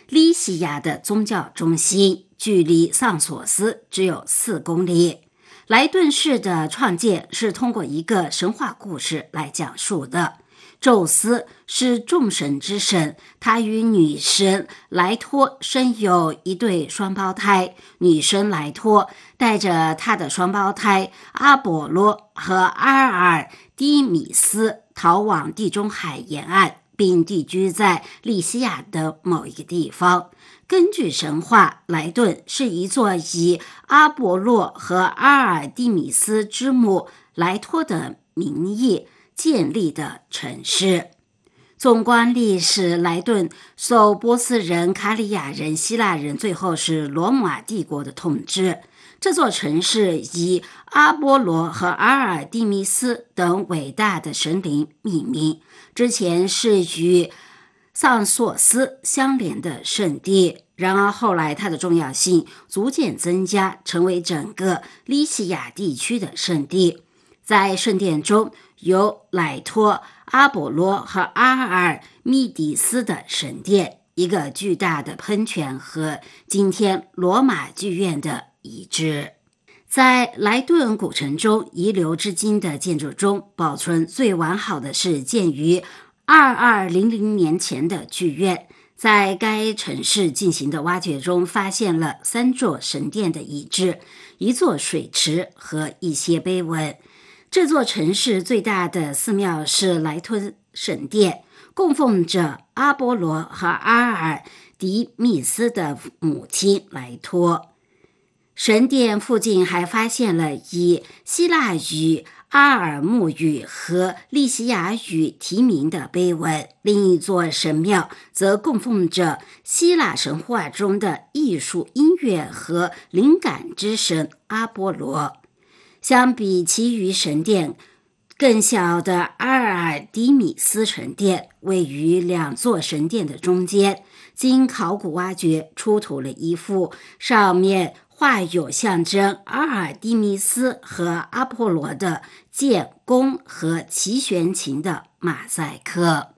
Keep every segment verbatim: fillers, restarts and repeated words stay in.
利西亚的宗教中心，距离桑索斯只有四公里。莱顿市的创建是通过一个神话故事来讲述的。宙斯是众神之神，他与女神莱托生有一对双胞胎。女神莱托带着她的双胞胎阿波罗和阿尔迪米斯逃往地中海沿岸，并定居在利西亚的某一个地方。根据神话，莱顿是一座以阿波罗和阿尔蒂米斯之母莱托的名义建立的城市。纵观历史，莱顿受波斯人、卡里亚人、希腊人，最后是罗马帝国的统治。这座城市以阿波罗和阿尔蒂米斯等伟大的神灵命名，之前是与桑索斯相连的圣地。然而后来它的重要性逐渐增加，成为整个利西亚地区的圣地。在圣殿中有莱托、阿波罗和阿尔密迪斯的神殿，一个巨大的喷泉和今天罗马剧院的遗址。在莱顿古城中遗留至今的建筑中，保存最完好的是建于二二零零年前的剧院。在该城市进行的挖掘中，发现了三座神殿的遗址，一座水池和一些碑文。这座城市最大的寺庙是莱顿神殿，供奉着阿波罗和阿尔迪密斯的母亲莱托。神殿附近还发现了以希腊语、阿尔木语和利西亚语题名的碑文。另一座神庙则供奉着希腊神话中的艺术、音乐和灵感之神阿波罗。相比其余神殿，更小的阿尔迪米斯神殿位于两座神殿的中间。经考古挖掘，出土了一幅上面画有象征阿尔蒂米斯和阿波罗的剑、弓和齐弦琴的马赛克。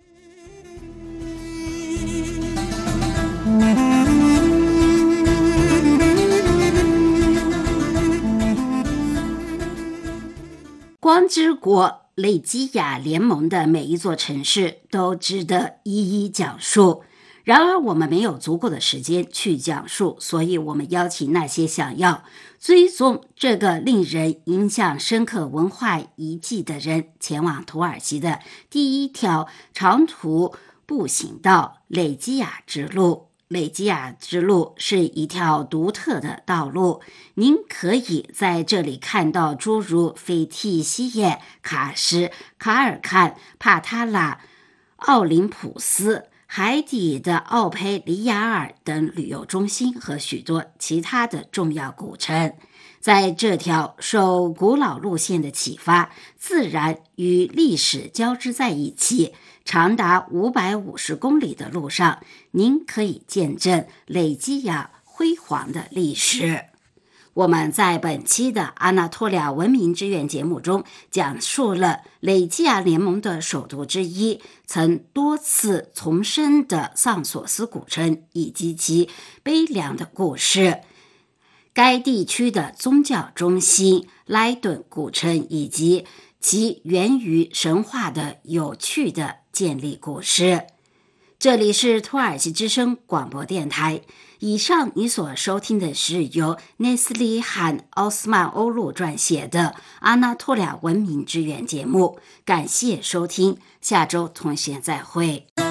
光之国累基亚联盟的每一座城市都值得一一讲述。然而我们没有足够的时间去讲述，所以我们邀请那些想要追踪这个令人印象深刻文化遗迹的人，前往土耳其的第一条长途步行道累基亚之路。累基亚之路是一条独特的道路，您可以在这里看到诸如斐蒂西耶、卡什、卡尔坎、帕塔拉、奥林普斯、海底的奥佩里亚尔等旅游中心和许多其他的重要古城。在这条受古老路线的启发，自然与历史交织在一起，长达五百五十公里的路上，您可以见证累基亚辉煌的历史。我们在本期的阿纳托利亚文明之源节目中讲述了累基亚联盟的首都之一，曾多次重生的桑索斯古城以及其悲凉的故事，该地区的宗教中心莱顿古城以及其源于神话的有趣的建立故事。这里是土耳其之声广播电台。以上你所收听的是由内斯里罕·奥斯曼欧陆撰写的《阿纳托利亚文明之源》节目，感谢收听，下周同学再会。